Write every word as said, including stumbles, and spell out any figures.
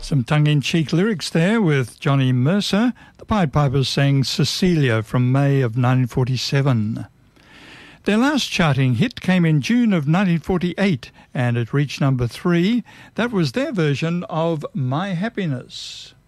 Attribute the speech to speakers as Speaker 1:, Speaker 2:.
Speaker 1: Some tongue-in-cheek lyrics there with Johnny Mercer. The Pied Pipers sang Cecilia from May of nineteen forty-seven. Their last charting hit came in June of nineteen forty-eight and it reached number three. That was their version of My Happiness.